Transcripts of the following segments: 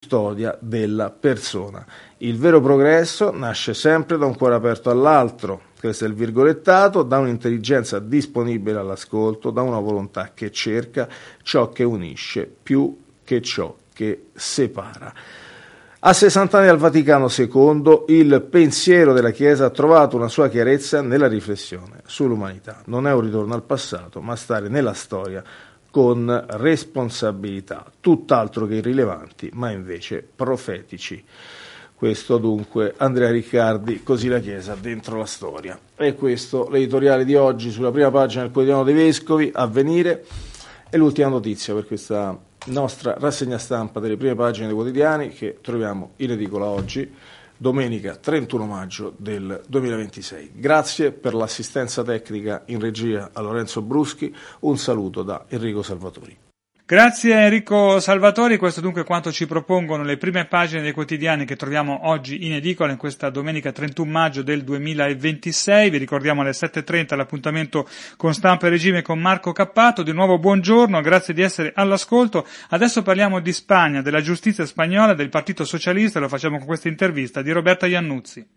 custodia della persona. Il vero progresso nasce sempre da un cuore aperto all'altro, questo è il virgolettato, da un'intelligenza disponibile all'ascolto, da una volontà che cerca ciò che unisce più che ciò che separa. A 60 anni dal Vaticano II, il pensiero della Chiesa ha trovato una sua chiarezza nella riflessione sull'umanità. Non è un ritorno al passato, ma stare nella storia con responsabilità, tutt'altro che irrilevanti, ma invece profetici. Questo dunque Andrea Riccardi, Così la Chiesa dentro la storia. E questo l'editoriale di oggi sulla prima pagina del Quotidiano dei Vescovi, Avvenire, e l'ultima notizia per questa nostra rassegna stampa delle prime pagine dei quotidiani che troviamo in edicola oggi, domenica 31 maggio del 2026. Grazie per l'assistenza tecnica in regia a Lorenzo Bruschi, un saluto da Enrico Salvatori. Grazie Enrico Salvatori, questo dunque è quanto ci propongono le prime pagine dei quotidiani che troviamo oggi in edicola in questa domenica 31 maggio del 2026. Vi ricordiamo alle 7.30 l'appuntamento con Stampa e Regime con Marco Cappato. Di nuovo buongiorno, grazie di essere all'ascolto. Adesso parliamo di Spagna, della giustizia spagnola, del Partito Socialista, e lo facciamo con questa intervista di Roberta Iannuzzi.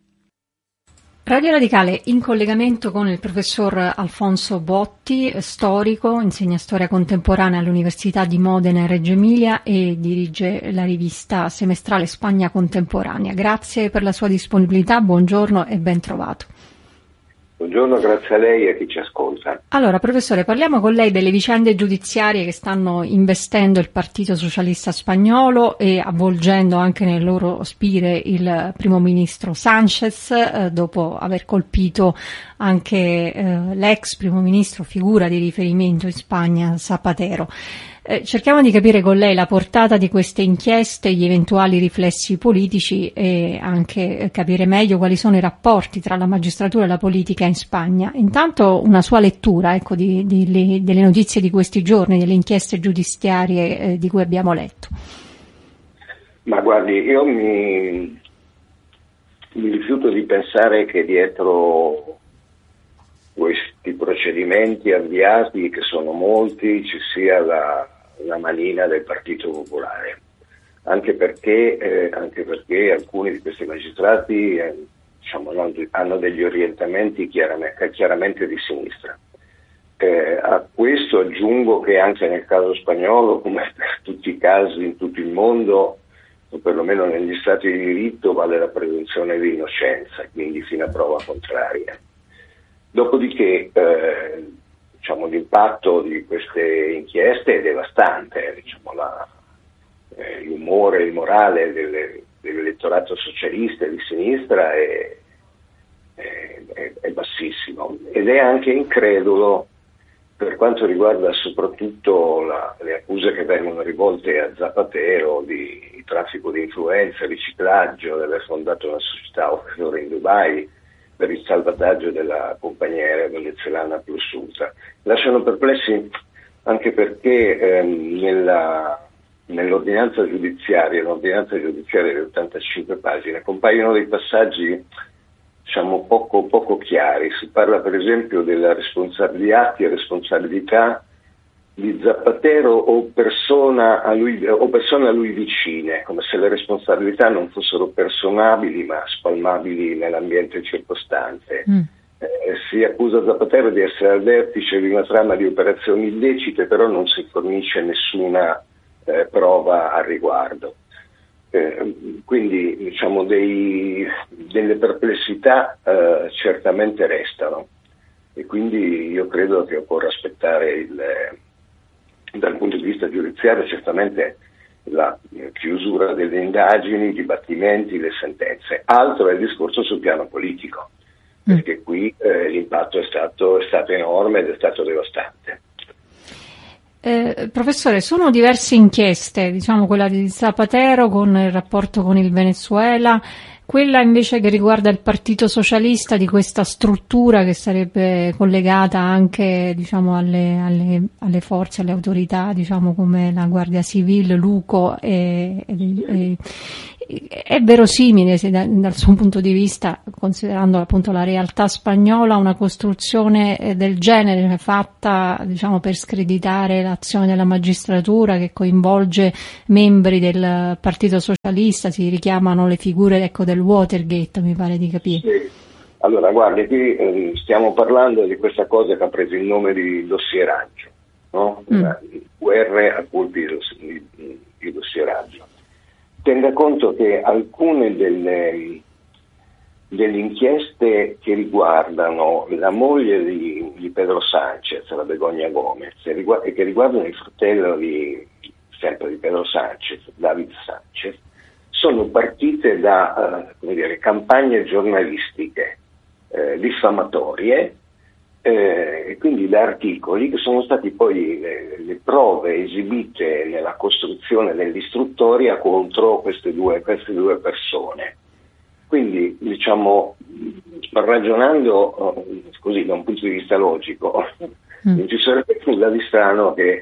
Radio Radicale in collegamento con il professor Alfonso Botti, storico, insegna storia contemporanea all'Università di Modena e Reggio Emilia e dirige la rivista semestrale Spagna Contemporanea. Grazie per la sua disponibilità, buongiorno e ben trovato. Buongiorno, grazie a lei e a chi ci ascolta. Allora, professore, parliamo con lei delle vicende giudiziarie che stanno investendo il Partito Socialista spagnolo e avvolgendo anche nelle loro spire il primo ministro Sánchez, dopo aver colpito anche l'ex primo ministro, figura di riferimento in Spagna, Zapatero. Cerchiamo di capire con lei la portata di queste inchieste, gli eventuali riflessi politici e anche capire meglio quali sono i rapporti tra la magistratura e la politica in Spagna. Intanto una sua lettura, ecco, delle notizie di questi giorni, delle inchieste giudiziarie di cui abbiamo letto. Ma guardi, io mi rifiuto di pensare che dietro questi procedimenti avviati, che sono molti, ci sia la manina del Partito Popolare, anche perché alcuni di questi magistrati hanno degli orientamenti chiaramente di sinistra. A questo aggiungo che anche nel caso spagnolo, come per tutti i casi in tutto il mondo, o perlomeno negli stati di diritto, vale la presunzione di innocenza, quindi fino a prova contraria. Dopodiché l'impatto di queste inchieste è devastante, l'umore, il morale dell'elettorato socialista e di sinistra è bassissimo ed è anche incredulo per quanto riguarda soprattutto le accuse che vengono rivolte a Zapatero di traffico di influenza, riciclaggio, di aver fondato una società offshore in Dubai per il salvataggio della compagnia aerea venezuelana Plus Ultra. Lasciano perplessi anche perché nell'ordinanza giudiziaria di 85 pagine, compaiono dei passaggi poco chiari. Si parla per esempio della responsabilità e responsabilità di Zapatero o persone a lui vicine, come se le responsabilità non fossero personabili ma spalmabili nell'ambiente circostante. Si accusa Zapatero di essere al vertice di una trama di operazioni illecite, però non si fornisce nessuna prova al riguardo. Quindi delle perplessità certamente restano e quindi io credo che occorra aspettare dal punto di vista giudiziario certamente la chiusura delle indagini, i dibattimenti, le sentenze. Altro è il discorso sul piano politico, perché qui l'impatto è stato enorme ed è stato devastante. Professore, sono diverse inchieste, quella di Zapatero con il rapporto con il Venezuela, quella invece che riguarda il Partito Socialista, di questa struttura che sarebbe collegata anche alle forze, alle autorità come la Guardia Civile, l'UCO È verosimile dal suo punto di vista, considerando appunto la realtà spagnola, una costruzione del genere fatta, diciamo, per screditare l'azione della magistratura, che coinvolge membri del Partito Socialista, si richiamano le figure, ecco, del Watergate, mi pare di capire. Sì. Allora, guardi, qui stiamo parlando di questa cosa che ha preso il nome di dossieraggio, no? Guerre a colpi di dossieraggio. Tenga conto che alcune delle inchieste che riguardano la moglie di Pedro Sánchez, la Begoña Gómez, e che riguardano il fratello sempre di Pedro Sánchez, David Sánchez, sono partite da campagne giornalistiche diffamatorie, e quindi da articoli che sono stati poi le prove esibite nella costruzione dell'istruttoria contro queste due persone. Quindi, diciamo, ragionando così da un punto di vista logico, non ci sarebbe nulla di strano che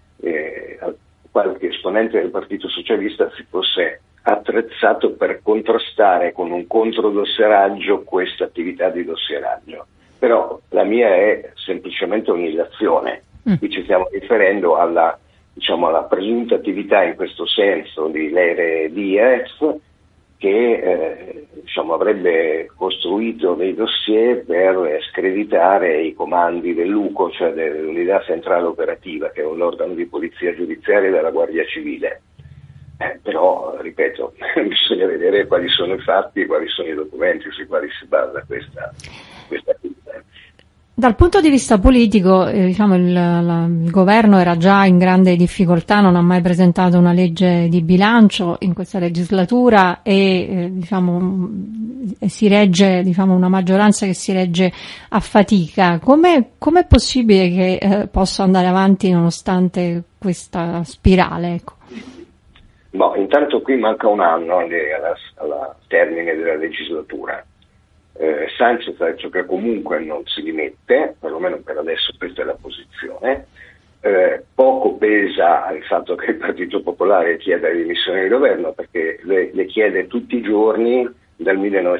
qualche esponente del Partito Socialista si fosse attrezzato per contrastare con un controdossieraggio questa attività di dossieraggio. Però la mia è semplicemente un'illazione. Qui ci stiamo riferendo alla presunta attività in questo senso di Lere Díaz, che avrebbe costruito dei dossier per screditare i comandi dell'UCO, cioè dell'Unità Centrale Operativa, che è un organo di polizia giudiziaria della Guardia Civile. Però, ripeto, bisogna vedere quali sono i fatti e quali sono i documenti sui quali si basa questa attività. Dal punto di vista politico, il governo era già in grande difficoltà, non ha mai presentato una legge di bilancio in questa legislatura e si regge, una maggioranza che si regge a fatica. Com'è possibile che possa andare avanti nonostante questa spirale? Ecco. Intanto qui manca un anno alla termine della legislatura. Sánchez ha detto che comunque non si dimette, perlomeno per adesso questa è la posizione. Poco pesa il fatto che il Partito Popolare chieda le dimissioni del governo, perché le chiede tutti i giorni dal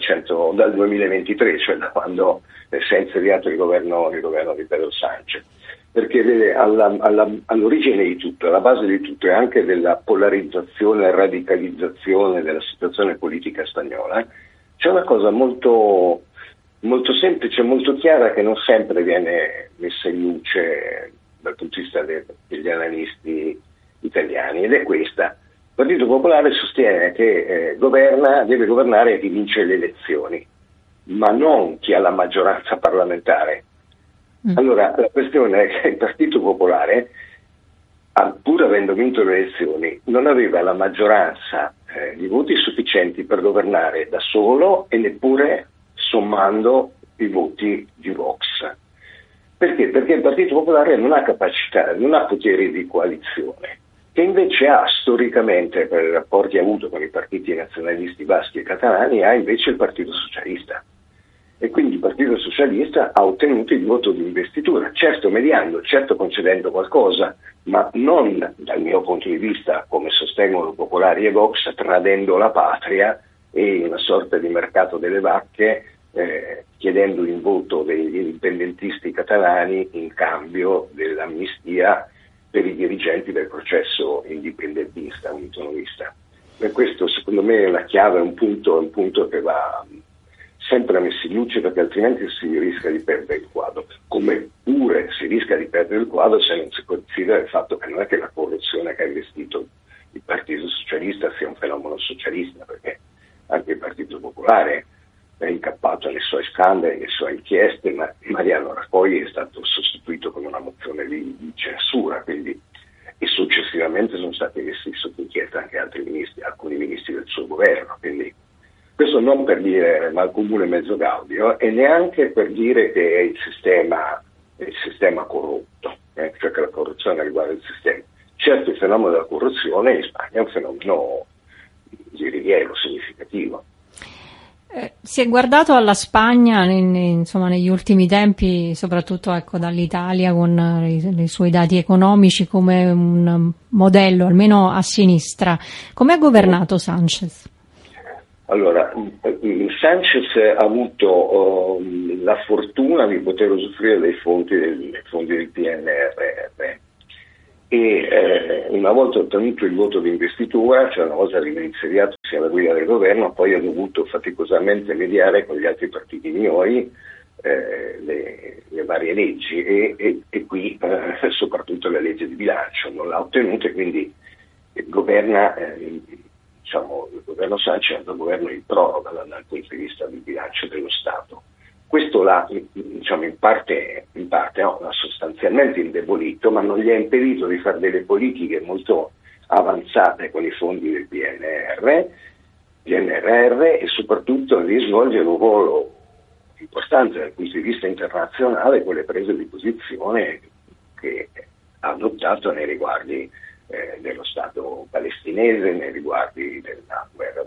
2023, cioè da quando si è insediato il governo di Pedro Sánchez. Perché vede, all'origine di tutto, alla base di tutto e anche della polarizzazione e radicalizzazione della situazione politica spagnola, c'è una cosa molto, molto semplice, molto chiara, che non sempre viene messa in luce dal punto di vista degli analisti italiani, ed è questa. Il Partito Popolare sostiene che deve governare chi vince le elezioni, ma non chi ha la maggioranza parlamentare. Allora, la questione è che il Partito Popolare, pur avendo vinto le elezioni, non aveva la maggioranza di voti sufficienti per governare da solo e neppure sommando i voti di Vox. Perché? Perché il Partito Popolare non ha capacità, non ha poteri di coalizione, che invece ha storicamente, per i rapporti avuto con i partiti nazionalisti baschi e catalani, ha invece il Partito Socialista. E quindi il Partito Socialista ha ottenuto il voto di investitura, certo mediando, certo concedendo qualcosa, ma non dal mio punto di vista, come sostengono Popolari e Vox, tradendo la patria e una sorta di mercato delle vacche, chiedendo il voto degli indipendentisti catalani in cambio dell'amnistia per i dirigenti del processo indipendentista, autonomista. E questo secondo me è la chiave, è un punto che va sempre messi in luce, perché altrimenti si rischia di perdere il quadro, come pure si rischia di perdere il quadro se non si considera il fatto che non è che la corruzione che ha investito il Partito Socialista sia un fenomeno socialista, perché anche il Partito Popolare è incappato nei suoi scandali, nelle sue inchieste, ma Mariano Rajoy è stato sostituito con una mozione di censura, quindi, e successivamente sono stati messi sotto inchiesta anche alcuni ministri del suo governo, quindi questo non per dire malcomune mezzo gaudio, e neanche per dire che è il sistema corrotto, cioè che la corruzione riguarda il sistema. Certo, il fenomeno della corruzione in Spagna è un fenomeno di rilievo significativo. Si è guardato alla Spagna negli ultimi tempi, soprattutto dall'Italia con i suoi dati economici, come un modello, almeno a sinistra. Come ha governato Sánchez? Allora, Sanchez ha avuto la fortuna di poter usufruire dei fondi del PNRR e una volta ottenuto il voto di investitura, cioè una volta reinsediatosi alla guida del governo, poi ha dovuto faticosamente mediare con gli altri partiti minori le varie leggi e qui soprattutto la legge di bilancio non l'ha ottenuta e quindi governa il governo Sanchez è un governo in proroga dal punto di vista del bilancio dello Stato. Questo l'ha in parte l'ha sostanzialmente indebolito, ma non gli ha impedito di fare delle politiche molto avanzate con i fondi del PNRR e soprattutto di svolgere un ruolo importante dal punto di vista internazionale con le prese di posizione che ha adottato nei riguardi dello Stato palestinese, nei riguardi della guerra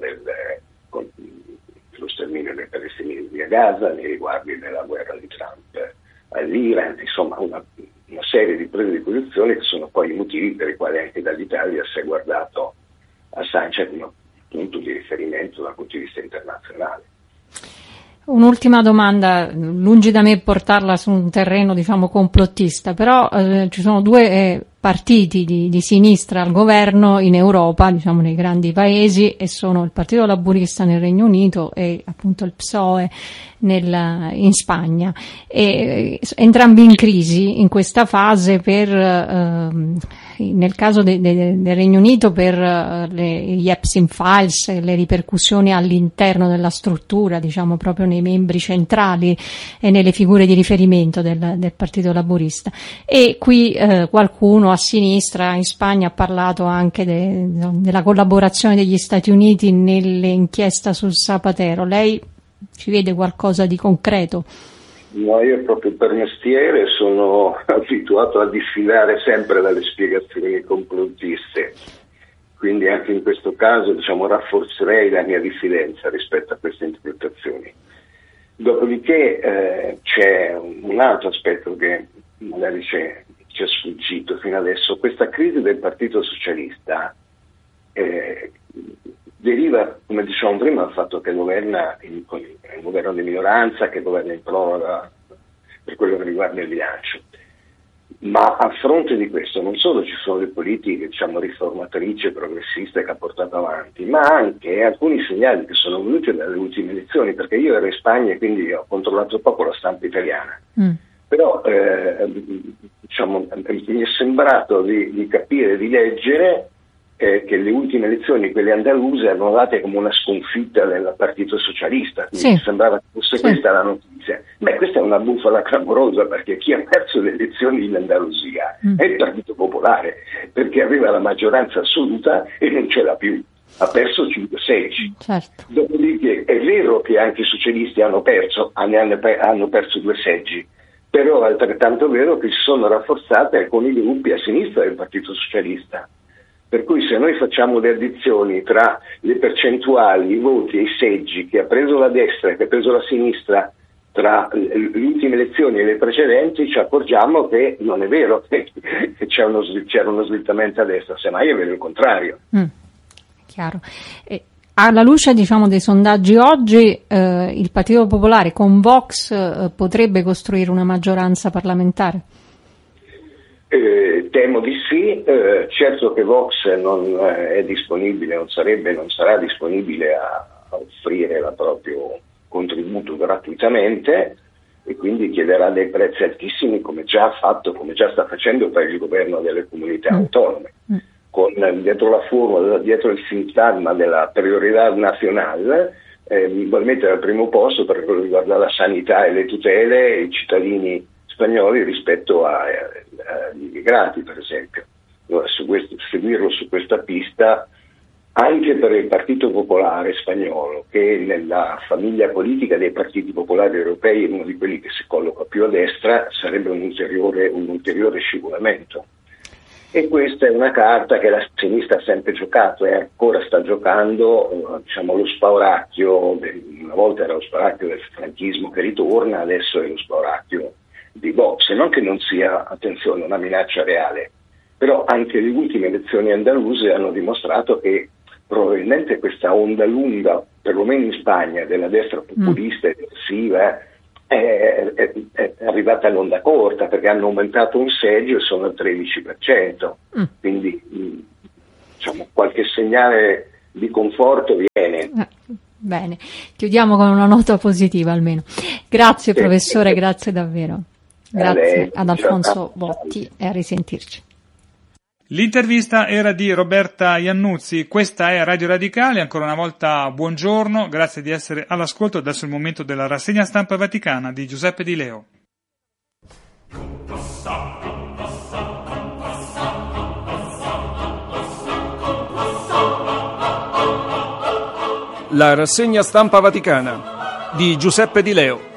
dello sterminio dei palestinesi a Gaza, nei riguardi della guerra di Trump all'Iran, insomma una serie di prese di posizione che sono poi i motivi per i quali anche dall'Italia si è guardato a Sanchez come punto di riferimento dal punto di vista internazionale. Un'ultima domanda, lungi da me portarla su un terreno complottista, però ci sono due partiti di sinistra al governo in Europa, nei grandi paesi, e sono il Partito Laburista nel Regno Unito e appunto il PSOE in Spagna, e entrambi in crisi in questa fase nel caso del Regno Unito per gli Epstein Files, le ripercussioni all'interno della struttura, proprio nei membri centrali e nelle figure di riferimento del Partito Laburista, e qui qualcuno a sinistra in Spagna ha parlato anche della collaborazione degli Stati Uniti nell'inchiesta sul Zapatero. Lei ci vede qualcosa di concreto? No, io proprio per mestiere sono abituato a diffidare sempre dalle spiegazioni complottiste, quindi anche in questo caso rafforzerei la mia diffidenza rispetto a queste interpretazioni. Dopodiché c'è un altro aspetto che magari ci è sfuggito fino adesso. Questa crisi del Partito Socialista deriva, come dicevamo prima, dal fatto che governa è un governo di minoranza, che governa in proroga per quello che riguarda il bilancio. Ma a fronte di questo non solo ci sono le politiche riformatrici e progressiste che ha portato avanti, ma anche alcuni segnali che sono venuti dalle ultime elezioni, perché io ero in Spagna e quindi ho controllato poco la stampa italiana. Però mi è sembrato di capire, di leggere che le ultime elezioni, quelle andaluse, erano date come una sconfitta del Partito Socialista, quindi mi sembrava che fosse questa la notizia. Beh, questa è una bufala clamorosa, perché chi ha perso le elezioni in Andalusia è il Partito Popolare, perché aveva la maggioranza assoluta e non ce l'ha più. Ha perso 5 seggi. Certo. Dopodiché è vero che anche i socialisti hanno perso 2 seggi, però è altrettanto vero che si sono rafforzate alcuni gruppi a sinistra del Partito Socialista. Per cui se noi facciamo le addizioni tra le percentuali, i voti e i seggi che ha preso la destra e che ha preso la sinistra tra le ultime elezioni e le precedenti, ci accorgiamo che non è vero che c'era uno slittamento a destra, semmai è vero il contrario. Chiaro. Alla luce dei sondaggi oggi, il Partito Popolare con Vox potrebbe costruire una maggioranza parlamentare? Temo di sì, certo che Vox non è disponibile, non sarà disponibile a offrire il proprio contributo gratuitamente e quindi chiederà dei prezzi altissimi, come già sta facendo per il governo delle comunità autonome, con dietro il sintagma della priorità nazionale, vuol mettere al primo posto, per quello che riguarda la sanità e le tutele, i cittadini spagnoli rispetto agli immigrati, per esempio. Allora, seguirlo su questa pista, anche per il Partito Popolare spagnolo, che nella famiglia politica dei partiti popolari europei è uno di quelli che si colloca più a destra, sarebbe un ulteriore scivolamento. E questa è una carta che la sinistra ha sempre giocato e ancora sta giocando, lo spauracchio, una volta era lo spauracchio del franchismo che ritorna, adesso è lo spauracchio di Vox, non che non sia, attenzione, una minaccia reale, però anche le ultime elezioni andaluse hanno dimostrato che probabilmente questa onda lunga, perlomeno in Spagna, della destra populista e eversiva, è arrivata all'onda corta, perché hanno aumentato un seggio e sono al 13%. Quindi diciamo, qualche segnale di conforto viene. Bene, chiudiamo con una nota positiva almeno. Grazie professore, grazie davvero. Grazie ad Alfonso Botti e a risentirci. L'intervista era di Roberta Iannuzzi, questa è Radio Radicale, ancora una volta buongiorno, grazie di essere all'ascolto, adesso è il momento della rassegna stampa vaticana di Giuseppe Di Leo. La rassegna stampa vaticana di Giuseppe Di Leo.